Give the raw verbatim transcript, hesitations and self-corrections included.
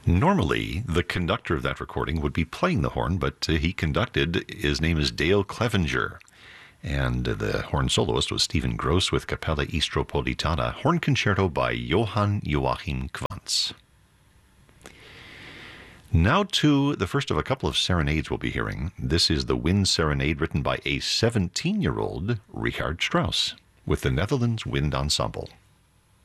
Normally, the conductor of that recording would be playing the horn, but uh, he conducted. His name is Dale Clevenger. And the horn soloist was Stephen Gross with Capella Istropolitana, horn concerto by Johann Joachim Quantz. Now to the first of a couple of serenades we'll be hearing. This is the Wind Serenade written by a seventeen-year-old Richard Strauss with the Netherlands Wind Ensemble.